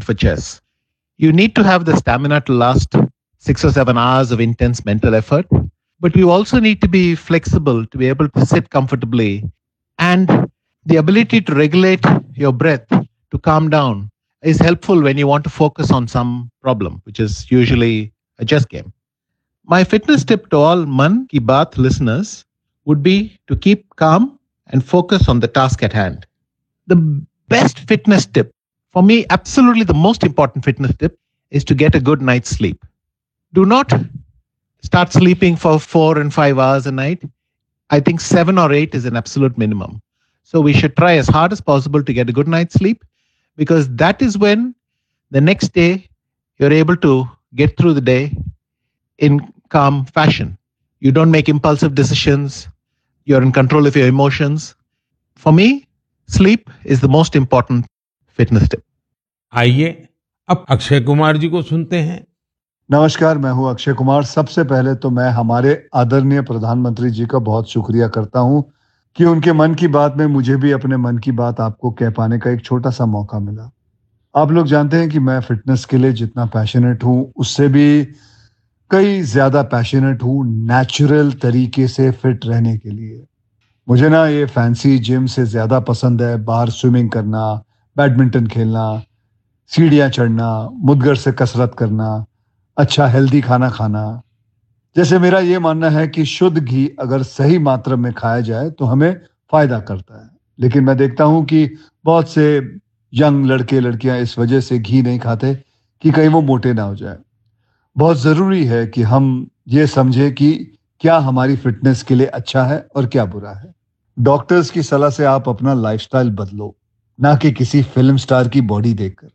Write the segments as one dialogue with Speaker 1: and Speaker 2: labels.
Speaker 1: requirement for chess. You need to have the stamina to last 6 or 7 hours of intense mental effort, but you also need to be flexible to be able to sit comfortably, and the ability to regulate your breath to calm down is helpful when you want to focus on some problem, which is usually a chess game. My fitness tip to all Man Ki Baat listeners would be to keep calm and focus on the task at hand. The best fitness tip, for me, absolutely the most important fitness tip, is to get a good night's sleep. Do not start sleeping for 4 and 5 hours a night. I think 7 or 8 is an absolute minimum. So we should try as hard as possible to get a good night's sleep, because that is when the next day you're able to get through the day in calm fashion. You don't make impulsive decisions. You're in control of your emotions. For me, sleep is the most important fitness tip.
Speaker 2: आइए अब अक्षय कुमार जी को सुनते हैं।
Speaker 3: नमस्कार, मैं हूं अक्षय कुमार। सबसे पहले तो मैं हमारे आदरणीय प्रधानमंत्री जी का बहुत शुक्रिया करता हूं कि उनके मन की बात में मुझे भी अपने मन की बात आपको कह पाने का एक छोटा सा मौका मिला। आप लोग जानते हैं कि मैं फिटनेस के लिए जितना पैशनेट हूं, उससे भी कई ज्यादा पैशनेट हूं नेचुरल तरीके से फिट रहने के लिए। मुझे ना ये फैंसी जिम से ज्यादा पसंद है बाहर स्विमिंग करना, बैडमिंटन खेलना, सीढ़ियां चढ़ना, मुद्गर से कसरत करना, अच्छा हेल्दी खाना खाना। जैसे मेरा ये मानना है कि शुद्ध घी अगर सही मात्रा में खाया जाए तो हमें फायदा करता है। लेकिन मैं देखता हूं कि बहुत से यंग लड़के लड़कियां इस वजह से घी नहीं खाते कि कहीं वो मोटे ना हो जाए। बहुत जरूरी है कि हम ये समझे कि क्या हमारी फिटनेस के लिए अच्छा है और क्या बुरा है। डॉक्टर्स की सलाह से आप अपना लाइफस्टाइल बदलो, ना कि किसी फिल्म स्टार की बॉडी देखकर।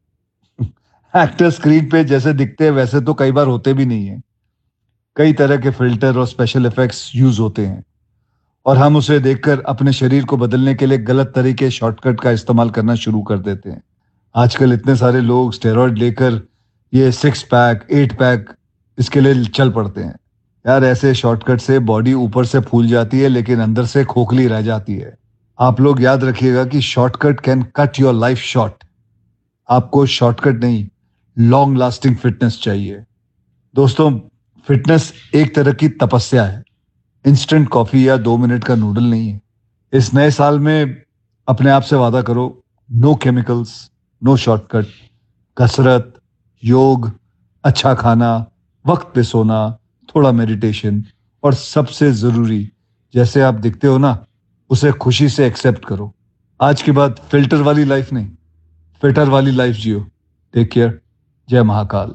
Speaker 3: एक्टर स्क्रीन पे जैसे दिखते हैं वैसे तो कई बार होते भी नहीं है। कई तरह के फिल्टर और स्पेशल इफेक्ट्स यूज होते हैं और हम उसे देखकर अपने शरीर को बदलने के लिए गलत तरीके शॉर्टकट का इस्तेमाल करना शुरू कर देते हैं। आजकल इतने सारे लोग स्टेरॉइड लेकर ये 6 पैक 8 पैक इसके लिए चल पड़ते हैं। यार, ऐसे शॉर्टकट से बॉडी ऊपर से फूल जाती है लेकिन अंदर से खोखली रह जाती है। आप लोग याद रखिएगा कि shortcut can cut your life short. आपको शॉर्टकट नहीं, लॉन्ग लास्टिंग फिटनेस चाहिए। दोस्तों, फिटनेस एक तरह की तपस्या है, इंस्टेंट कॉफी या 2 मिनट का नूडल नहीं है। इस नए साल में अपने आप से वादा करो, नो केमिकल्स, नो शॉर्टकट, कसरत, योग, अच्छा खाना, वक्त पे सोना, थोड़ा मेडिटेशन और सबसे जरूरी, जैसे आप दिखते हो ना, उसे खुशी से एक्सेप्ट करो। आज के बाद फिल्टर वाली लाइफ नहीं, फिटर वाली लाइफ जियो। Take care. जय महाकाल।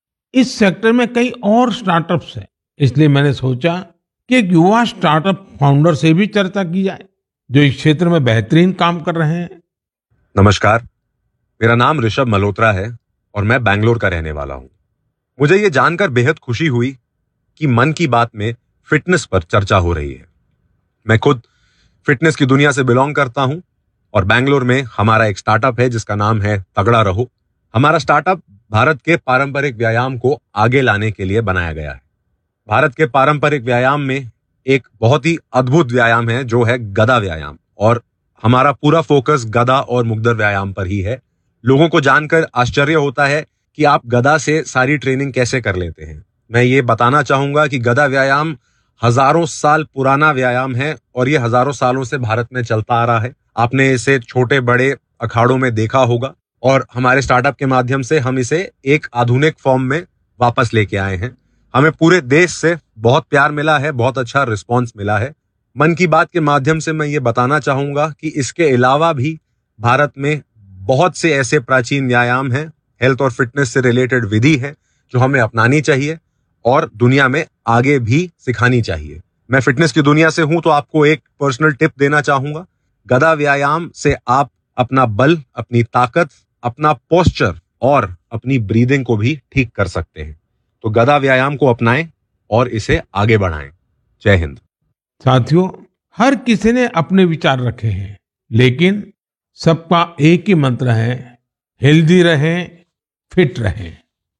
Speaker 2: इस सेक्टर में कई और स्टार्टअप्स हैं, इसलिए मैंने सोचा कि एक युवा स्टार्टअप फाउंडर से भी चर्चा की जाए जो इस क्षेत्र में बेहतरीन काम कर रहे हैं।
Speaker 4: नमस्कार, मेरा नाम ऋषभ मल्होत्रा है और मैं बैंगलोर का रहने वाला हूं। मुझे ये जानकर बेहद खुशी हुई कि मन की बात में फिटनेस पर चर्चा हो रही है। मैं खुद फिटनेस की दुनिया से बिलोंग करता हूं और बैंगलोर में हमारा एक स्टार्टअप है जिसका नाम है तगड़ा रहो। हमारा स्टार्टअप भारत के पारंपरिक व्यायाम को आगे लाने के लिए बनाया गया है। भारत के पारंपरिक व्यायाम में एक बहुत ही अद्भुत व्यायाम है जो है गदा व्यायाम, और हमारा पूरा फोकस गदा और मुग्दर व्यायाम पर ही है। लोगों को जानकर आश्चर्य होता है कि आप गदा से सारी ट्रेनिंग कैसे कर लेते हैं। मैं ये बताना चाहूंगा कि गदा व्यायाम हजारों साल पुराना व्यायाम है और ये हजारों सालों से भारत में चलता आ रहा है। आपने इसे छोटे बड़े अखाड़ों में देखा होगा और हमारे स्टार्टअप के माध्यम से हम इसे एक आधुनिक फॉर्म में वापस लेके आए हैं। हमें पूरे देश से बहुत प्यार मिला है, बहुत अच्छा रिस्पांस मिला है। मन की बात के माध्यम से मैं ये बताना चाहूंगा कि इसके अलावा भी भारत में बहुत से ऐसे प्राचीन व्यायाम हैं, हेल्थ और फिटनेस से रिलेटेड विधि है जो हमें अपनानी चाहिए और दुनिया में आगे भी सिखानी चाहिए। मैं फिटनेस की दुनिया से हूं तो आपको एक पर्सनल टिप देना चाहूंगा। गदा व्यायाम से आप अपना बल, अपनी ताकत, अपना पोस्चर और अपनी ब्रीदिंग को भी ठीक कर सकते हैं। तो गदा व्यायाम को अपनाएं और इसे आगे बढ़ाएं। जय हिंद।
Speaker 2: साथियों, हर किसी ने अपने विचार रखे हैं, लेकिन सबका एक ही मंत्र है, हेल्दी रहें, फिट रहें।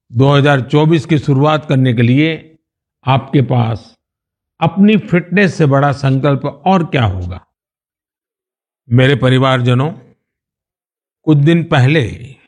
Speaker 2: 2024 की शुरुआत करने के लिए आपके पास अपनी फिटनेस से बड़ा संकल्प और क्या होगा। मेरे परिवारजनों, कुछ दिन पहले